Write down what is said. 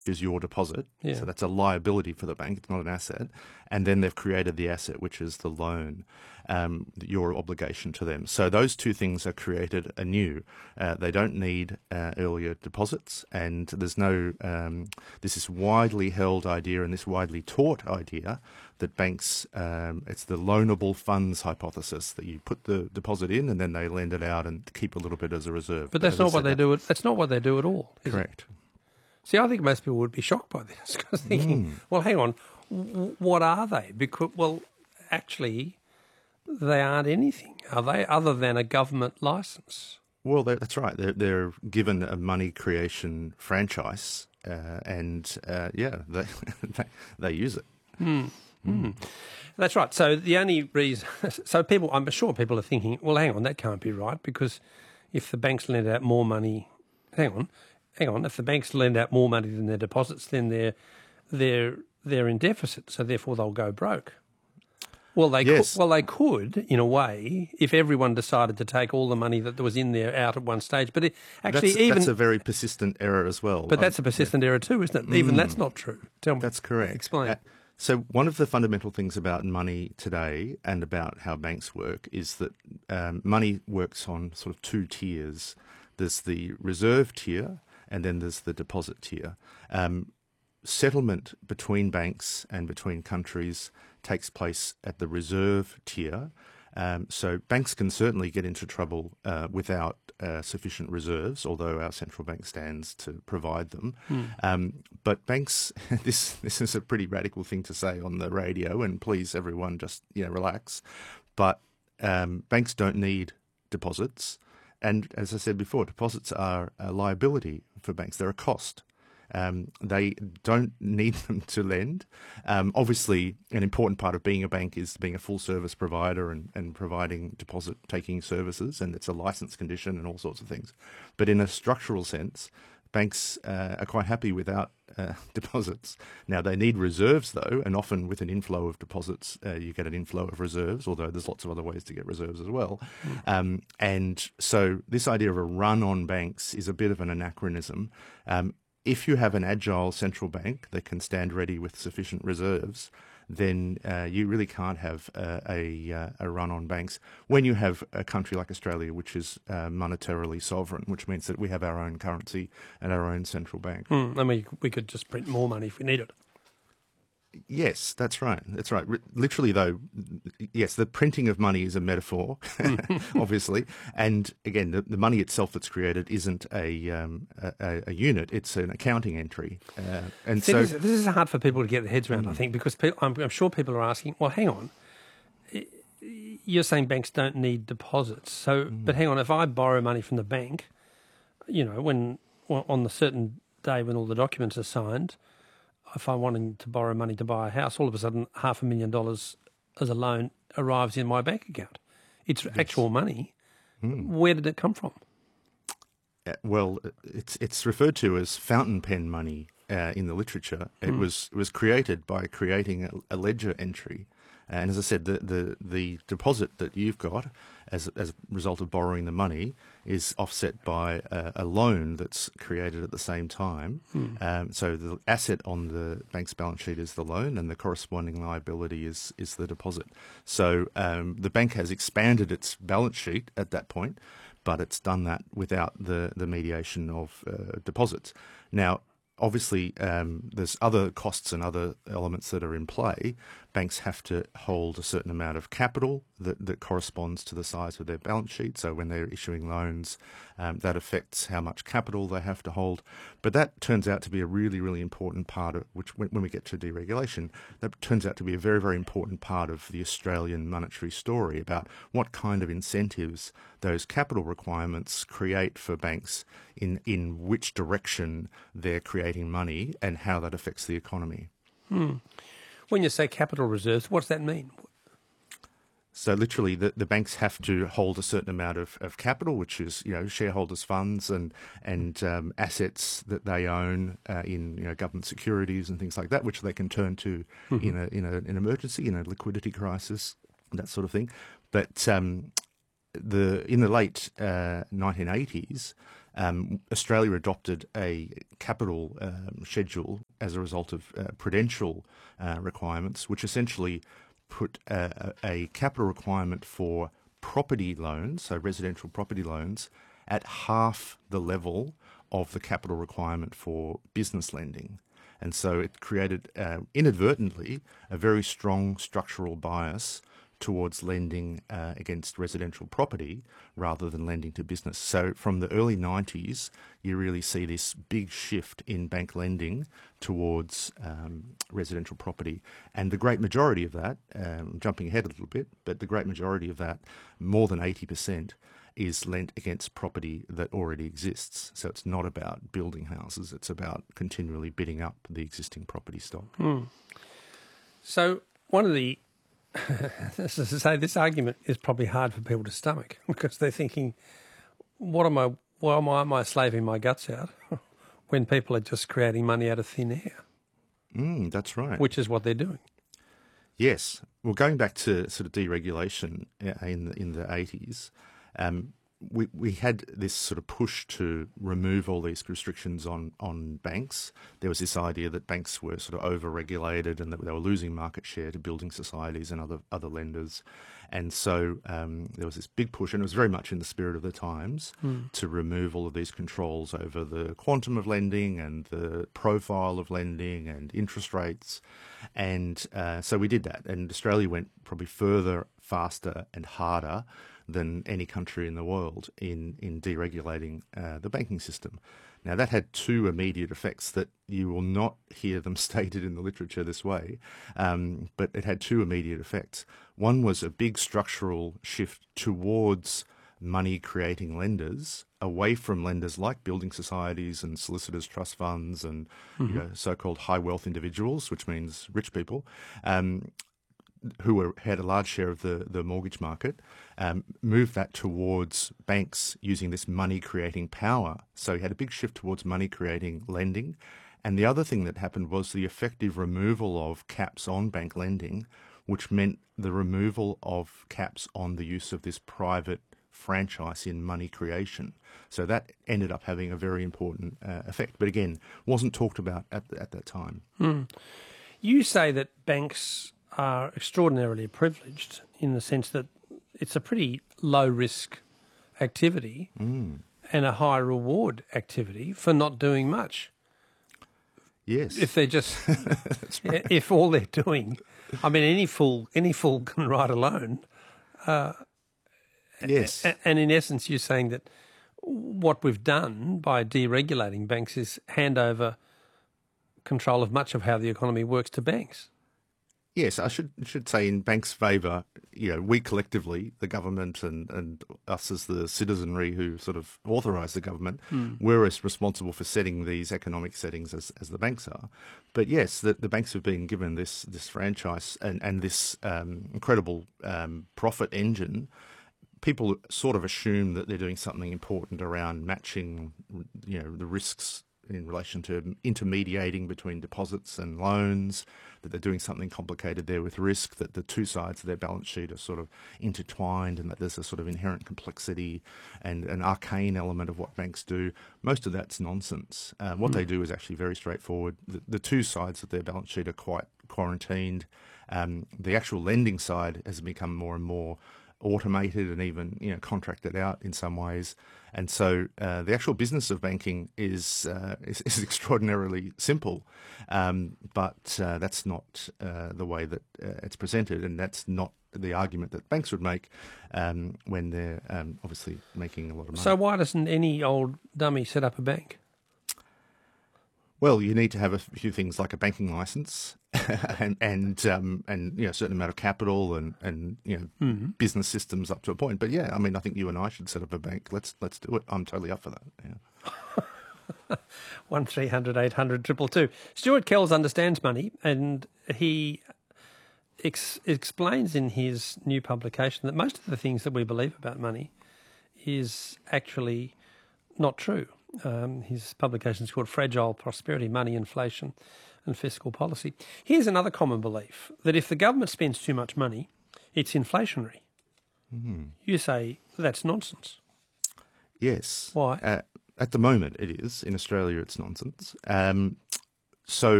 is your deposit. Yeah. So that's a liability for the bank. It's not an asset. And then they've created the asset, which is the loan, your obligation to them. So those two things are created anew. They don't need earlier deposits. And there's no, this is widely held idea and this widely taught idea that banks, it's the loanable funds hypothesis, that you put the deposit in and then they lend it out and keep a little bit as a reserve. But that's not what they do. That's not what they do at all. Correct. See, I think most people would be shocked by this because thinking, well, hang on, what are they? Because, well, actually, they aren't anything, are they, other than a government licence? Well, that's right. They're given a money creation franchise, they use it. That's right. So the only reason, I'm sure people are thinking, well, hang on, that can't be right because if the banks lend out more money, hang on, if the banks lend out more money than their deposits, then they're in deficit, so therefore they'll go broke. Well, they could, in a way, if everyone decided to take all the money that was in there out at one stage. But that's a very persistent error as well. But that's a persistent error too, isn't it? Even that's not true. Tell me. That's correct. Explain. So one of the fundamental things about money today and about how banks work is that money works on sort of two tiers. There's the reserve tier and then there's the deposit tier. Settlement between banks and between countries takes place at the reserve tier. So banks can certainly get into trouble without sufficient reserves, although our central bank stands to provide them. But banks, this is a pretty radical thing to say on the radio, and please everyone just relax. But banks don't need deposits. And as I said before, deposits are a liability for banks. They're a cost. They don't need them to lend. Obviously, an important part of being a bank is being a full-service provider and providing deposit-taking services, and it's a license condition and all sorts of things. But in a structural sense, banks are quite happy without deposits. Now, they need reserves, though, and often with an inflow of deposits, you get an inflow of reserves, although there's lots of other ways to get reserves as well. And so this idea of a run on banks is a bit of an anachronism. If you have an agile central bank that can stand ready with sufficient reserves, then you really can't have a run on banks. When you have a country like Australia, which is monetarily sovereign, which means that we have our own currency and our own central bank. I mean, we could just print more money if we needed it. Yes, that's right. That's right. Literally, though, yes, the printing of money is a metaphor, obviously. And again, the money itself that's created isn't a unit; it's an accounting entry. And See, this is hard for people to get their heads around, I think, because I'm sure people are asking, well, hang on. You're saying banks don't need deposits, but hang on. If I borrow money from the bank, when on the certain day when all the documents are signed. If I'm wanting to borrow money to buy a house, all of a sudden $500,000 as a loan arrives in my bank account. It's actual money. Where did it come from? Well, it's referred to as fountain pen money in the literature. It was created by creating a ledger entry. And as I said, the deposit that you've got as a result of borrowing the money is offset by a loan that's created at the same time. So the asset on the bank's balance sheet is the loan, and the corresponding liability is the deposit. So the bank has expanded its balance sheet at that point, but it's done that without the mediation of deposits. Now, obviously, there's other costs and other elements that are in play. Banks have to hold a certain amount of capital that corresponds to the size of their balance sheet. So when they're issuing loans, that affects how much capital they have to hold. But that turns out to be a really, really important part of which, when we get to deregulation, that turns out to be a very, very important part of the Australian monetary story about what kind of incentives those capital requirements create for banks in which direction they're creating money and how that affects the economy. When you say capital reserves, what does that mean? So literally, the banks have to hold a certain amount of capital, which is shareholders' funds and assets that they own in government securities and things like that, which they can turn to in an emergency, in a liquidity crisis, that sort of thing. But in the late 1980s, Australia adopted a capital schedule as a result of prudential requirements, which essentially put a capital requirement for property loans, so residential property loans, at half the level of the capital requirement for business lending. And so it created, inadvertently, a very strong structural bias towards lending against residential property rather than lending to business. So from the early 90s, you really see this big shift in bank lending towards residential property. And the great majority of that, jumping ahead a little bit, but the great majority of that, more than 80%, is lent against property that already exists. So it's not about building houses, it's about continually bidding up the existing property stock. So one of the this is to say, this argument is probably hard for people to stomach because they're thinking, why am I slaving my guts out when people are just creating money out of thin air? That's right. Which is what they're doing. Yes. Well, going back to sort of deregulation in the 80s, we had this sort of push to remove all these restrictions on banks. There was this idea that banks were sort of over-regulated and that they were losing market share to building societies and other lenders. And so there was this big push, and it was very much in the spirit of the times, to remove all of these controls over the quantum of lending and the profile of lending and interest rates. And so we did that. And Australia went probably further, faster and harder than any country in the world in deregulating the banking system. Now, that had two immediate effects that you will not hear them stated in the literature this way, but it had two immediate effects. One was a big structural shift towards money-creating lenders, away from lenders like building societies and solicitors' trust funds and so-called high-wealth individuals, which means rich people, who had a large share of the mortgage market, moved that towards banks using this money-creating power. So you had a big shift towards money-creating lending. And the other thing that happened was the effective removal of caps on bank lending, which meant the removal of caps on the use of this private franchise in money creation. So that ended up having a very important effect. But again, wasn't talked about at that time. You say that banks are extraordinarily privileged in the sense that it's a pretty low-risk activity and a high-reward activity for not doing much. Yes. If they're just, right. If all they're doing, I mean, any fool can write a loan. Yes. And in essence, you're saying that what we've done by deregulating banks is hand over control of much of how the economy works to banks. Yes, I should say in banks' favour, we collectively, the government and us as the citizenry who sort of authorise the government, we're as responsible for setting these economic settings as the banks are. But yes, the banks have been given this franchise and this incredible profit engine. People sort of assume that they're doing something important around matching, the risks in relation to intermediating between deposits and loans, that they're doing something complicated there with risk, that the two sides of their balance sheet are sort of intertwined and that there's a sort of inherent complexity and an arcane element of what banks do. Most of that's nonsense. What they do is actually very straightforward. The two sides of their balance sheet are quite quarantined. The actual lending side has become more and more automated and even contracted out in some ways, and so the actual business of banking is extraordinarily simple, but that's not the way that it's presented, and that's not the argument that banks would make when they're obviously making a lot of money. So why doesn't any old dummy set up a bank? Well, you need to have a few things like a banking license and a certain amount of capital and business systems up to a point. But yeah, I mean, I think you and I should set up a bank. Let's do it. I'm totally up for that. Yeah. 1300 800 222. Stuart Kells understands money, and he explains in his new publication that most of the things that we believe about money is actually not true. His publication is called Fragile Prosperity, Money, Inflation and Fiscal Policy. Here's another common belief, that if the government spends too much money, it's inflationary. You say that's nonsense. Yes. Why? At the moment, it is. In Australia, it's nonsense. So